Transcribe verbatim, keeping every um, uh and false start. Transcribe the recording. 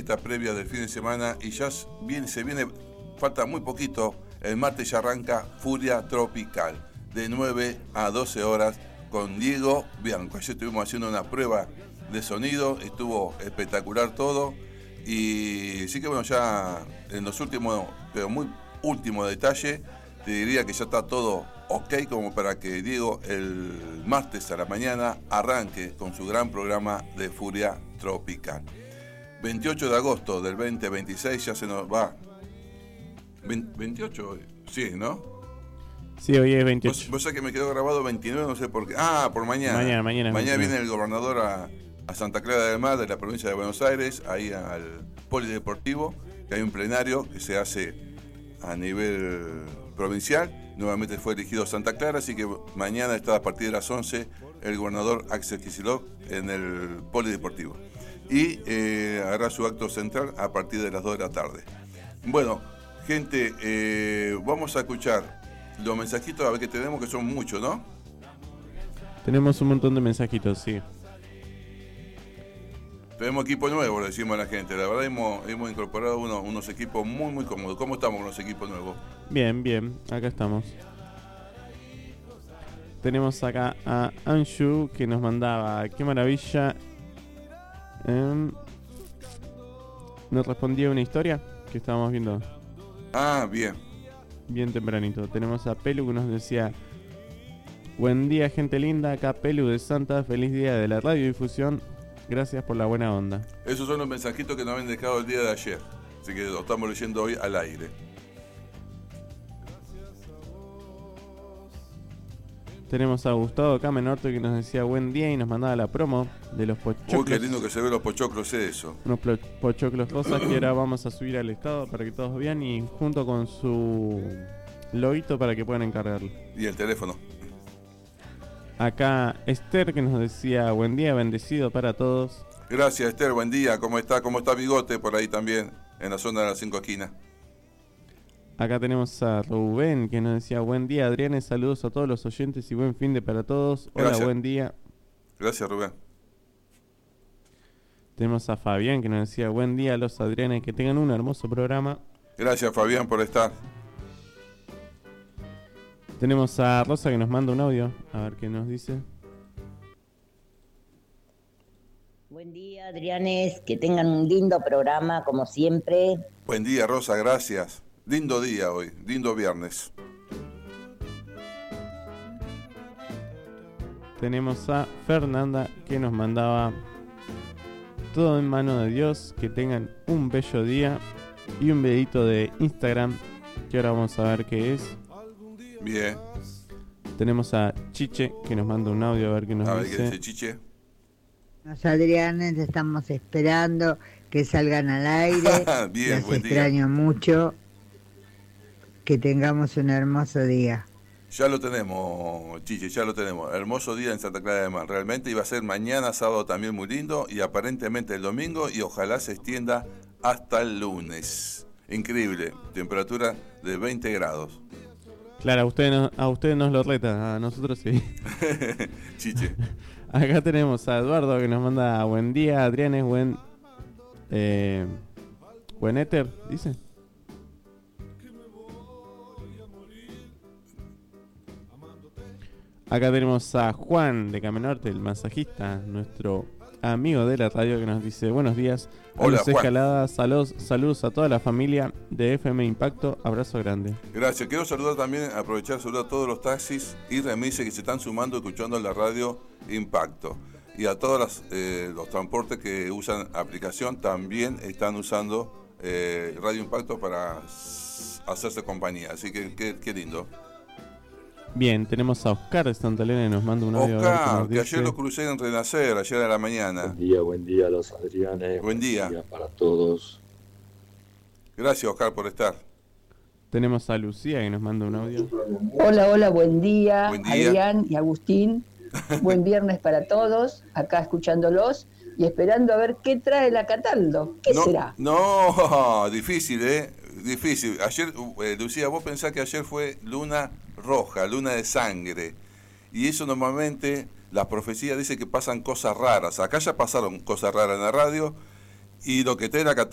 musiquita previa del fin de semana y ya viene, se viene, falta muy poquito, el martes ya arranca Furia Tropical, de nueve a doce horas con Diego Bianco. Ayer estuvimos haciendo una prueba de sonido, estuvo espectacular todo y sí que bueno, ya en los últimos, pero muy último detalle, te diría que ya está todo ok como para que Diego el martes a la mañana arranque con su gran programa de Furia Tropical. veintiocho de agosto del veinte veintiséis ya se nos va. veintiocho, sí, ¿no? Sí, hoy es veintiocho. Vos, vos sabés que me quedó grabado veintinueve, no sé por qué. Ah, por mañana. Mañana, mañana. Mañana viene el gobernador a, a Santa Clara del Mar, de la provincia de Buenos Aires, ahí al Polideportivo, que hay un plenario que se hace a nivel provincial. Nuevamente fue elegido Santa Clara, así que mañana está a partir de las once el gobernador Axel Kicillof en el Polideportivo. Y eh, hará su acto central a partir de las dos de la tarde. Bueno, gente, eh, vamos a escuchar los mensajitos, a ver qué tenemos, que son muchos, ¿no? Tenemos un montón de mensajitos, sí. Tenemos equipo nuevo, le decimos a la gente. La verdad hemos, hemos incorporado unos, unos equipos muy, muy cómodos. ¿Cómo estamos con los equipos nuevos? Bien, bien, acá estamos. Tenemos acá a Anshu que nos mandaba, qué maravilla. Eh, nos respondía una historia que estábamos viendo. Ah, bien. Bien tempranito. Tenemos a Pelu que nos decía: buen día, gente linda, acá Pelu de Santa, feliz día de la radiodifusión, gracias por la buena onda. Esos son los mensajitos que nos habían dejado el día de ayer, así que lo estamos leyendo hoy al aire. Tenemos a Gustavo Camenorte que nos decía buen día y nos mandaba la promo de los pochoclos. Uy, qué lindo que se ve los pochoclos eso. Unos plo- pochoclos rosas que ahora vamos a subir al estado para que todos vean y junto con su loguito para que puedan encargarlo. Y el teléfono. Acá Esther que nos decía buen día, bendecido para todos. Gracias, Esther, buen día. ¿Cómo está? ¿Cómo está Bigote por ahí también, en la zona de las cinco esquinas? Acá tenemos a Rubén que nos decía buen día, Adrianes, saludos a todos los oyentes y buen fin de para todos. Hola, Gracias. buen día. Gracias, Rubén. Tenemos a Fabián que nos decía buen día a los Adrianes, que tengan un hermoso programa. Gracias, Fabián, por estar. Tenemos a Rosa que nos manda un audio, a ver qué nos dice. Buen día, Adrianes, que tengan un lindo programa como siempre. Buen día, Rosa, gracias. Lindo día hoy, lindo viernes. Tenemos a Fernanda que nos mandaba todo en mano de Dios, que tengan un bello día y un videito de Instagram que ahora vamos a ver qué es. Bien. Tenemos a Chiche que nos manda un audio a ver qué nos A ver dice. qué dice Chiche. Los Adrianes estamos esperando que salgan al aire. Bien, Los buen día. extraño mucho. Que tengamos un hermoso día. Ya lo tenemos, Chiche, ya lo tenemos. Hermoso día en Santa Clara de Mar. Realmente iba a ser mañana, sábado también muy lindo y aparentemente el domingo y ojalá se extienda hasta el lunes. Increíble, temperatura de veinte grados. Claro, a ustedes, no, a ustedes nos lo reta, a nosotros sí. Chiche. Acá tenemos a Eduardo que nos manda buen día, Adrianes, buen... Eh, buen éter, dice. Acá tenemos a Juan de Camenorte, el masajista, nuestro amigo de la radio que nos dice buenos días. Hola, Luz Juan. Escalada, saludos, saludos a toda la familia de F M Impacto, abrazo grande. Gracias. Quiero saludar también, aprovechar saludar a todos los taxis y remises que se están sumando escuchando la radio Impacto. Y a todos las, eh, los transportes que usan aplicación también están usando eh, Radio Impacto para s- hacerse compañía. Así que qué, qué lindo. Bien, tenemos a Oscar de Santa Elena y nos manda un audio. a ver qué Oscar, nos que dice. ayer lo crucé en Renacer, ayer a la mañana. Buen día, buen día a los Adrianes. Buen día. Para todos. Gracias, Oscar, por estar. Tenemos a Lucía que nos manda un audio. Hola, hola, buen día, Buen día. Adrián y Agustín. Buen viernes para todos, acá escuchándolos y esperando a ver qué trae la Cataldo. ¿Qué no, será? No, difícil, ¿eh? Difícil. Ayer, eh, Lucía, vos pensás que ayer fue luna roja, luna de sangre. Y eso normalmente, las profecías dicen que pasan cosas raras. Acá ya pasaron cosas raras en la radio. Y lo que trae la Cataldo